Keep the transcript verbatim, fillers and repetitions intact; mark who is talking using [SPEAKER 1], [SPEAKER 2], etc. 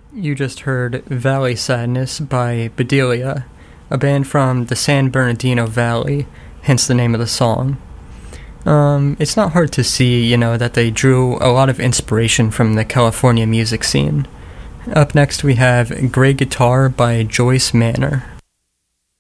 [SPEAKER 1] You just heard Valley Sadness by Bedelia, a band from the San Bernardino Valley, hence the name of the song. Um, it's not hard to see, you know, that they drew a lot of inspiration from the California music scene. Up next we have Grey Guitar by Joyce Manor.